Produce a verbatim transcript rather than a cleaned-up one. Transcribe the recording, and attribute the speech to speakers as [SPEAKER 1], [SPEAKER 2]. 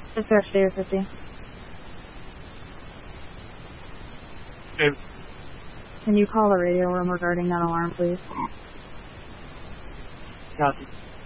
[SPEAKER 1] Dispatch David fifty.
[SPEAKER 2] David.
[SPEAKER 1] Can you call the radio room regarding that alarm, please?
[SPEAKER 2] Copy.